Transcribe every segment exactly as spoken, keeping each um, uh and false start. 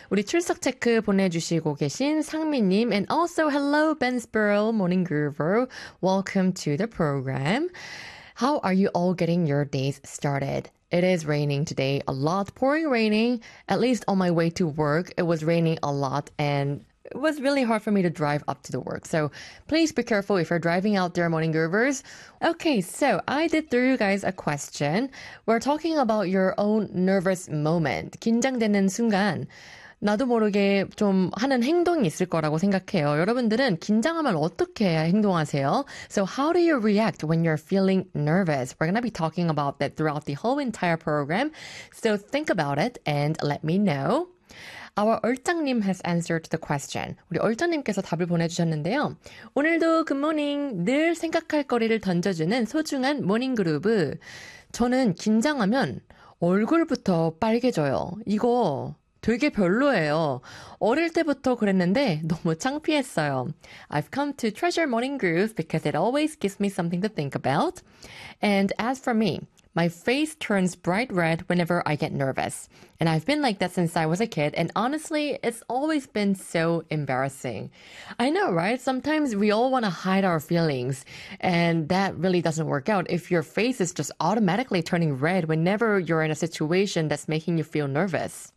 우리 출석 체크 보내주시고 계신 상미님 and also hello Ben Spurl, Morning Groover. Welcome to the program. How are you all getting your days started? It is raining today, a lot, pouring raining. At least on my way to work, it was raining a lot and it was really hard for me to drive up to the work. So please be careful if you're driving out there, morning groovers. Okay, so I did throw you guys a question. We're talking about your own nervous moment. 긴장되는 순간. 나도 모르게 좀 하는 행동이 있을 거라고 생각해요. 여러분들은 긴장하면 어떻게 행동하세요? So how do you react when you're feeling nervous? We're going to be talking about that throughout the whole entire program. So think about it and let me know. Our 얼짱님 has answered the question. 우리 얼짱님께서 답을 보내주셨는데요. 오늘도 굿모닝, 늘 생각할 거리를 던져주는 소중한 모닝그루브. 저는 긴장하면 얼굴부터 빨개져요. 이거 되게 별로예요. 어릴 때부터 그랬는데 너무 창피했어요. I've come to treasure morning groove because it always gives me something to think about. And as for me, my face turns bright red whenever I get nervous. And I've been like that since I was a kid. And honestly, it's always been so embarrassing. I know, right? Sometimes we all want to hide our feelings. And that really doesn't work out if your face is just automatically turning red whenever you're in a situation that's making you feel nervous.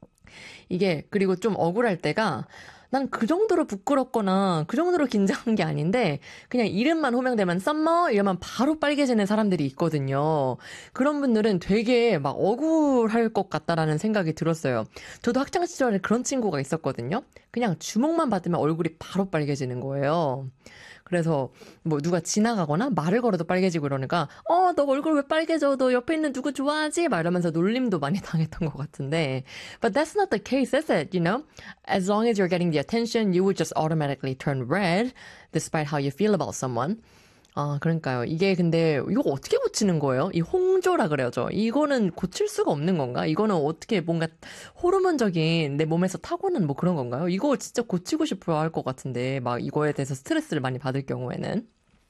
이게 그리고 좀 억울할 때가 난 그 정도로 부끄럽거나 그 정도로 긴장한 게 아닌데 그냥 이름만 호명되면 썸머 이러면 바로 빨개지는 사람들이 있거든요. 그런 분들은 되게 막 억울할 것 같다라는 생각이 들었어요. 저도 학창 시절에 그런 친구가 있었거든요. 그냥 주목만 받으면 얼굴이 바로 빨개지는 거예요. 그래서 뭐 누가 지나가거나 말을 걸어도 빨개지고 이러니까 어, 너 얼굴 왜 빨개져? 너 옆에 있는 누구 좋아하지? 막 이러면서 놀림도 많이 당했던 것 같은데 But that's not the case, is it? You know? As long as you're getting the attention, you would just automatically turn red despite how you feel about someone. 아, 그러니까요. 이게 근데 이거 어떻게 고치는 거예요? 이 홍조라 그래야죠. 이거는 고칠 수가 없는 건가? 이거는 어떻게 뭔가 호르몬적인 내 몸에서 타고난 뭐 그런 건가요? 이거 진짜 고치고 싶어 할 것 같은데 막 이거에 대해서 스트레스를 많이 받을 경우에는.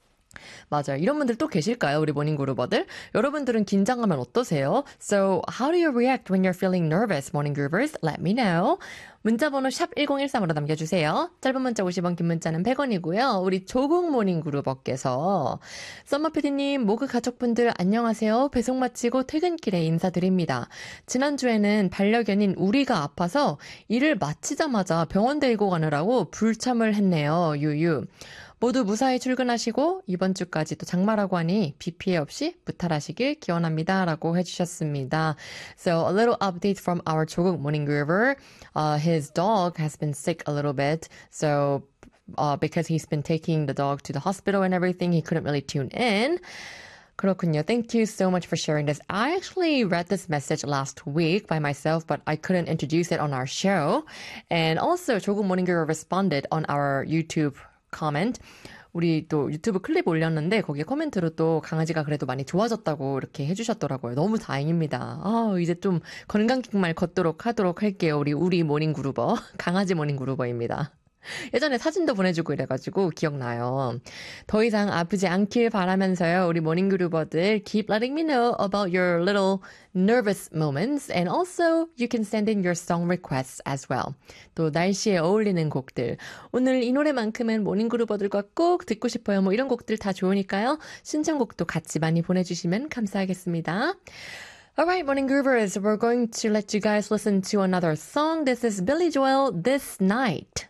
맞아요. 이런 분들 또 계실까요? 우리 모닝그루버들. 여러분들은 긴장하면 어떠세요? So, how do you react when you're feeling nervous, 모닝그루버스? Let me know. 문자번호 샵 일공일삼으로 남겨주세요. 짧은 문자 오십 원, 긴 문자는 백 원이고요. 우리 조국 모닝그루버께서 썸머피디님, 모그 가족분들 안녕하세요. 배송 마치고 퇴근길에 인사드립니다. 지난주에는 반려견인 우리가 아파서 일을 마치자마자 병원 데리고 가느라고 불참을 했네요. 유유. 모두 무사히 출근하시고 이번 주까지 또 장마라고 하니 비 피해 없이 무탈하시길 기원합니다. 라고 해주셨습니다. So a little update from our 조국 morning groover. Uh, his dog has been sick a little bit. So uh, because he's been taking the dog to the hospital and everything, he couldn't really tune in. 그렇군요. Thank you so much for sharing this. I actually read this message last week by myself, but I couldn't introduce it on our show. And also, 조국 morning groover responded on our YouTube comment. 우리 또 유튜브 클립 올렸는데 거기에 코멘트로 또 강아지가 그래도 많이 좋아졌다고 이렇게 해주셨더라고요. 너무 다행입니다. 아, 이제 좀 건강기말 걷도록 하도록 할게요. 우리 우리 모닝그루버 강아지 모닝그루버입니다. 예전에 사진도 보내주고 이래가지고 기억나요. 더 이상 아프지 않길 바라면서요. 우리 모닝그루버들 keep letting me know about your little nervous moments and also you can send in your song requests as well. 또 날씨에 어울리는 곡들. 오늘 이 노래만큼은 모닝그루버들과 꼭 듣고 싶어요. 뭐 이런 곡들 다 좋으니까요. 신청곡도 같이 많이 보내주시면 감사하겠습니다. Alright, morning groovers, we're going to let you guys listen to another song. This is Billy Joel, This Night.